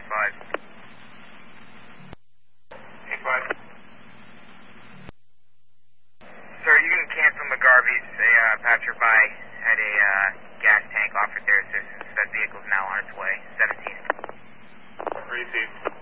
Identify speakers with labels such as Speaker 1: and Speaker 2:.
Speaker 1: 5. 8-5. Sir, you can cancel McGarvey's. A passerby had a gas tank, offered their assistance. That vehicle's now on its way. 17.
Speaker 2: Received.